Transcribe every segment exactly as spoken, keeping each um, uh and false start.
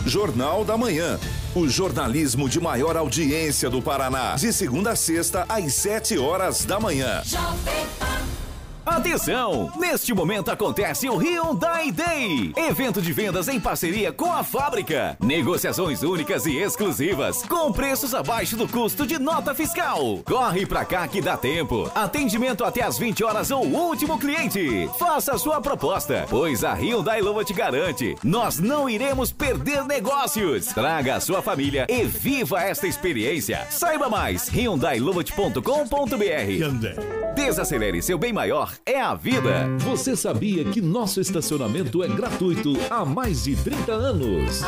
Jornal da Manhã. O jornalismo de maior audiência do Paraná. De segunda a sexta, às sete horas da manhã. Atenção! Neste momento acontece o Hyundai Day, evento de vendas em parceria com a fábrica. Negociações únicas e exclusivas, com preços abaixo do custo de nota fiscal. Corre pra cá que dá tempo. Atendimento até às vinte horas ou último cliente. Faça a sua proposta, pois a Hyundai Lua te garante: nós não iremos perder negócios. Traga a sua família e viva esta experiência. Saiba mais, hyundai luvat ponto com ponto br. Desacelere seu bem maior. É a vida. Você sabia que nosso estacionamento é gratuito há mais de trinta anos?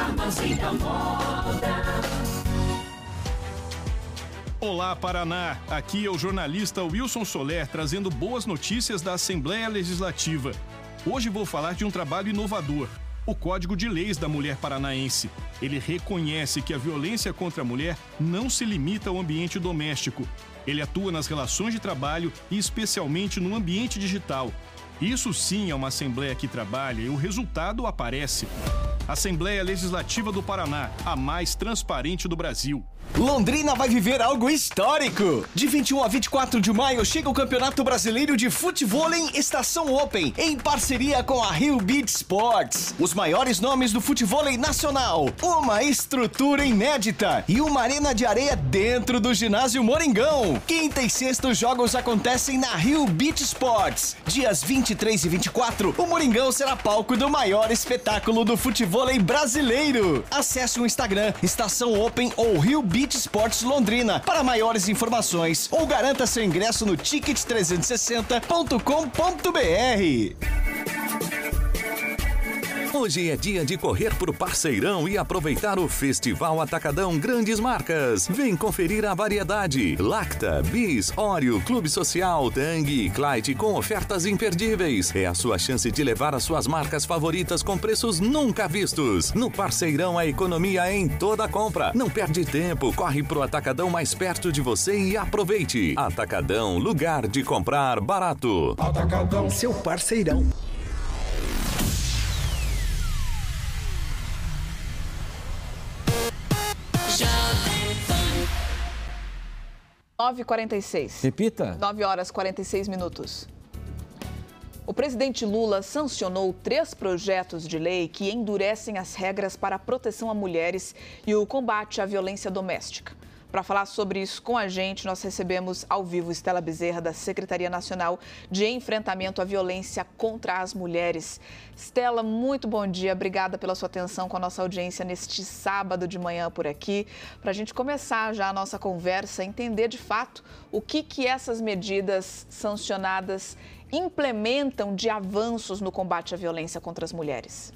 Olá, Paraná. Aqui é o jornalista Wilson Soler trazendo boas notícias da Assembleia Legislativa. Hoje vou falar de um trabalho inovador: o Código de Leis da Mulher Paranaense. Ele reconhece que a violência contra a mulher não se limita ao ambiente doméstico. Ele atua nas relações de trabalho e especialmente no ambiente digital. Isso sim é uma Assembleia que trabalha e o resultado aparece. Assembleia Legislativa do Paraná, a mais transparente do Brasil. Londrina vai viver algo histórico! De vinte e um a vinte e quatro de maio chega o Campeonato Brasileiro de Futevôlei Estação Open, em parceria com a Rio Beach Sports. Os maiores nomes do futevôlei nacional, uma estrutura inédita e uma arena de areia dentro do ginásio Moringão. Quinta e sexta os jogos acontecem na Rio Beach Sports. Dias vinte e três e vinte e quatro, o Moringão será palco do maior espetáculo do futevôlei brasileiro. Acesse o Instagram Estação Open ou Rio Beach Sports Londrina para maiores informações ou garanta seu ingresso no ticket trezentos e sessenta ponto com ponto br. Hoje é dia de correr pro Parceirão e aproveitar o Festival Atacadão Grandes Marcas. Vem conferir a variedade: Lacta, Bis, Oreo, Clube Social, Tang e Clyde com ofertas imperdíveis. É a sua chance de levar as suas marcas favoritas com preços nunca vistos. No Parceirão, a economia é em toda compra. Não perde tempo, corre pro Atacadão mais perto de você e aproveite. Atacadão, lugar de comprar barato. Atacadão, seu parceirão. nove e quarenta e seis. Repita. nove horas e quarenta e seis minutos. O presidente Lula sancionou três projetos de lei que endurecem as regras para a proteção a mulheres e o combate à violência doméstica. Para falar sobre isso com a gente, nós recebemos ao vivo Estela Bezerra, da Secretaria Nacional de Enfrentamento à Violência contra as Mulheres. Estela, muito bom dia. Obrigada pela sua atenção com a nossa audiência neste sábado de manhã por aqui. Para a gente começar já a nossa conversa, entender de fato o que, que essas medidas sancionadas implementam de avanços no combate à violência contra as mulheres.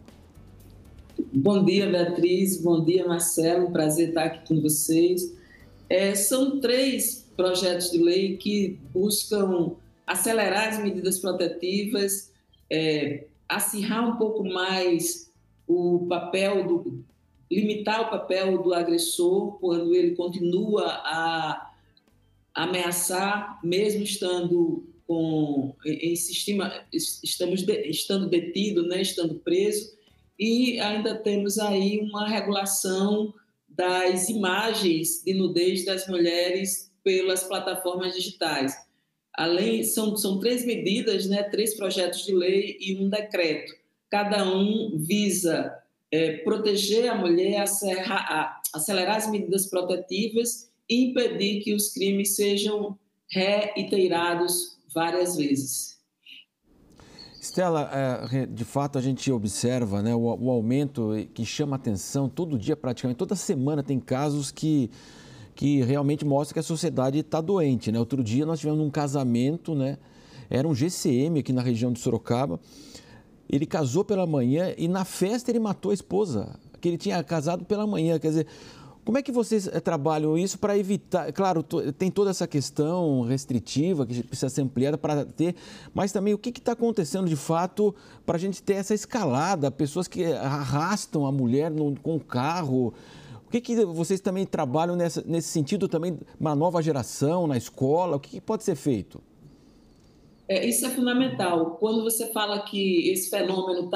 Bom dia, Beatriz. Bom dia, Marcelo. Prazer estar aqui com vocês. É, são três projetos de lei que buscam acelerar as medidas protetivas, é, acirrar um pouco mais o papel do... limitar o papel do agressor quando ele continua a ameaçar, mesmo estando com... em sistema, estamos de, estando detido, né, estando preso. E ainda temos aí uma regulação das imagens de nudez das mulheres pelas plataformas digitais. Além, são, são três medidas, né, três projetos de lei e um decreto. Cada um visa é, proteger a mulher, acelerar, acelerar as medidas protetivas e impedir que os crimes sejam reiterados várias vezes. Estela, de fato a gente observa, né, o, o aumento que chama atenção todo dia, praticamente toda semana tem casos que, que realmente mostram que a sociedade está doente, né? Outro dia nós tivemos um casamento, né, era um G C M aqui na região de Sorocaba, ele casou pela manhã e na festa ele matou a esposa, que ele tinha casado pela manhã, quer dizer... Como é que vocês trabalham isso para evitar... Claro, tem toda essa questão restritiva que precisa ser ampliada para ter, mas também o que está acontecendo de fato para a gente ter essa escalada, pessoas que arrastam a mulher no, com o carro. O que, que vocês também trabalham nessa, nesse sentido também, uma nova geração na escola? O que, que pode ser feito? É, isso é fundamental. Quando você fala que esse fenômeno está